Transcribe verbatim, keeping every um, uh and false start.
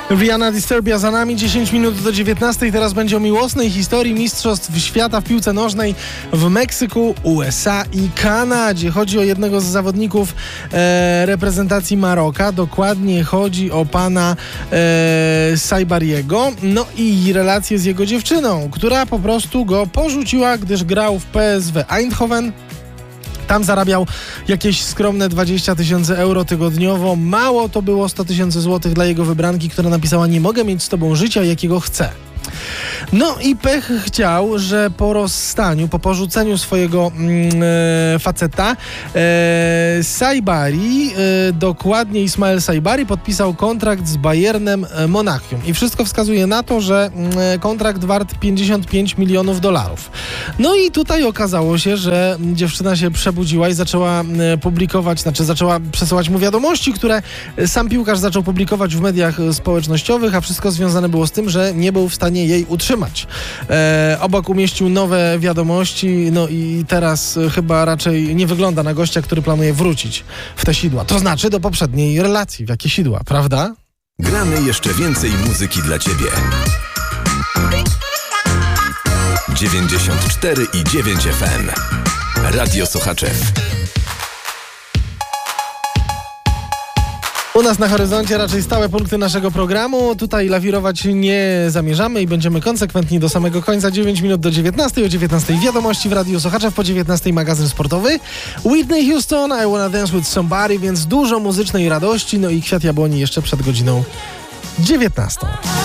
Rihanna Disturbia za nami, dziesięć minut do dziewiętnastej. Teraz będzie o miłosnej historii Mistrzostw Świata w piłce nożnej w Meksyku, U S A i Kanadzie. Chodzi o jednego z zawodników e, reprezentacji Maroka. Dokładnie chodzi o pana e, Saibariego. No i relacje z jego dziewczyną, która po prostu go porzuciła, gdyż grał w P S V Eindhoven. Tam zarabiał jakieś skromne dwadzieścia tysięcy euro tygodniowo. Mało to było, sto tysięcy złotych dla jego wybranki, która napisała: nie mogę mieć z tobą życia, jakiego chcę. No i pech chciał, że po rozstaniu, po porzuceniu swojego mm, e, faceta, e, Saibari, e, dokładnie Ismael Saibari, podpisał kontrakt z Bayernem Monachium. I wszystko wskazuje na to, że e, kontrakt wart pięćdziesiąt pięć milionów dolarów. No i tutaj okazało się, że dziewczyna się przebudziła i zaczęła e, publikować, znaczy zaczęła przesyłać mu wiadomości, które sam piłkarz zaczął publikować w mediach społecznościowych, a wszystko związane było z tym, że nie był w stanie jej utrzymać. E, obok umieścił nowe wiadomości, no i teraz chyba raczej nie wygląda na gościa, który planuje wrócić w te sidła. To znaczy do poprzedniej relacji, w jakie sidła, prawda? Gramy jeszcze więcej muzyki dla Ciebie. dziewięćdziesiąt cztery i dziewięć F M. Radio Sochaczew. U nas na horyzoncie raczej stałe punkty naszego programu. Tutaj lawirować nie zamierzamy i będziemy konsekwentni do samego końca. dziewięć minut do dziewiętnastej. O dziewiętnastej wiadomości w Radiu Sochaczew, po dziewiętnastej magazyn sportowy. Whitney Houston, I Wanna Dance With Somebody, więc dużo muzycznej radości. No i kwiat jabłoni jeszcze przed godziną dziewiętnastą.